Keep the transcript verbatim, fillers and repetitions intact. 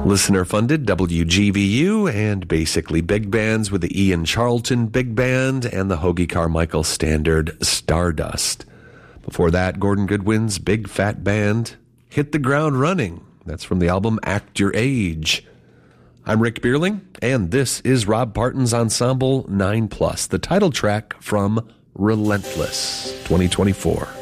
Listener-funded W G V U and basically big bands with the Ian Charlton Big Band and the Hoagie Carmichael Standard Stardust. Before that, Gordon Goodwin's Big Fat Band, Hit the Ground Running. That's from the album Act Your Age. I'm Rick Bierling, and this is Rob Parton's Ensemble nine plus, the title track from Relentless twenty twenty-four.